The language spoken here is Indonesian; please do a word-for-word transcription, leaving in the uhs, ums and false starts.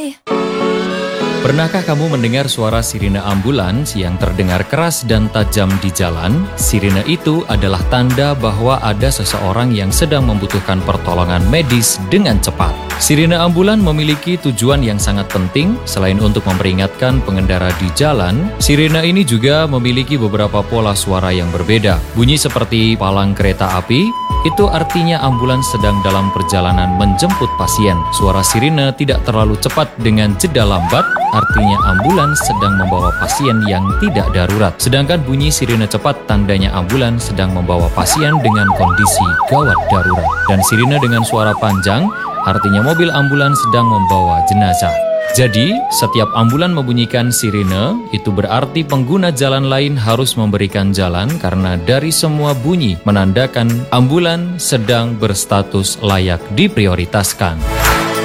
Pernahkah kamu mendengar suara sirine ambulans yang terdengar keras dan tajam di jalan? Sirine itu adalah tanda bahwa ada seseorang yang sedang membutuhkan pertolongan medis dengan cepat. Sirine ambulan memiliki tujuan yang sangat penting. Selain untuk memperingatkan pengendara di jalan, sirine ini juga memiliki beberapa pola suara yang berbeda. Bunyi seperti palang kereta api, itu artinya ambulans sedang dalam perjalanan menjemput pasien. Suara sirine tidak terlalu cepat dengan jeda lambat, artinya ambulans sedang membawa pasien yang tidak darurat. Sedangkan bunyi sirine cepat tandanya ambulans sedang membawa pasien dengan kondisi gawat darurat. Dan sirine dengan suara panjang artinya mobil ambulans sedang membawa jenazah. Jadi, setiap ambulan membunyikan sirine, itu berarti pengguna jalan lain harus memberikan jalan karena dari semua bunyi menandakan ambulan sedang berstatus layak diprioritaskan.